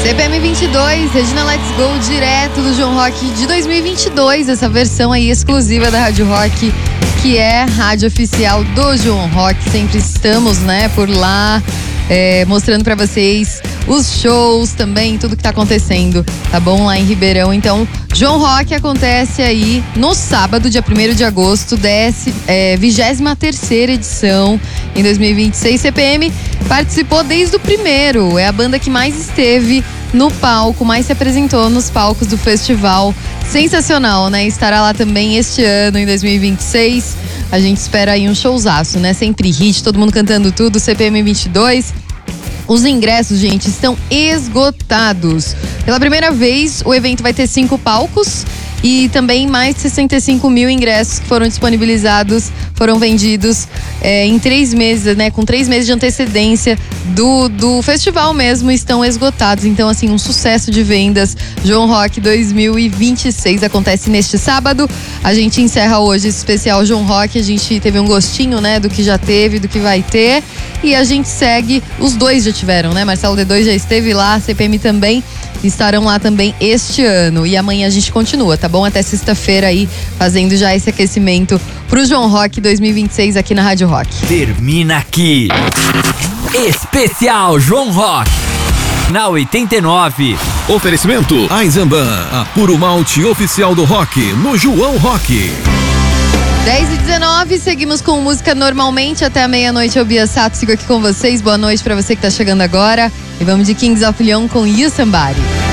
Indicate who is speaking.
Speaker 1: CPM 22, Regina Let's Go, direto do João Rock de 2022. Essa versão aí exclusiva da Rádio Rock, que é rádio oficial do João Rock. Sempre estamos, né, por lá, mostrando pra vocês os shows também, tudo que tá acontecendo, tá bom? Lá em Ribeirão. Então, João Rock acontece aí no sábado, dia 1º de agosto, 23ª edição em 2026. CPM participou desde o primeiro, é a banda que mais esteve no palco, mais se apresentou nos palcos do festival. Sensacional, né? Estará lá também este ano, em 2026. A gente espera aí um showzaço, né? Sempre hit, todo mundo cantando tudo, CPM 22. Os ingressos, gente, estão esgotados. Pela primeira vez, o evento vai ter 5 palcos e também mais de 65 mil ingressos que foram disponibilizados, foram vendidos em 3 meses, né? Com 3 meses de antecedência do festival mesmo, estão esgotados. Então, assim, um sucesso de vendas. João Rock 2026 acontece neste sábado. A gente encerra hoje esse especial João Rock. A gente teve um gostinho, né, do que já teve, do que vai ter. E a gente segue, os dois já tiveram, né? Marcelo D2 já esteve lá, CPM também. Estarão lá também este ano. E amanhã a gente continua, tá bom? Até sexta-feira aí, fazendo já esse aquecimento pro João Rock 2026 aqui na Rádio Rock.
Speaker 2: Termina aqui. Especial João Rock na 89.
Speaker 3: Oferecimento Eisenbahn, a puro malte oficial do rock no João Rock.
Speaker 1: 10h19, seguimos com música normalmente até a meia-noite. Eu, Bia Sato, sigo aqui com vocês. Boa noite pra você que tá chegando agora. E vamos de Kings of Leon com You Somebody.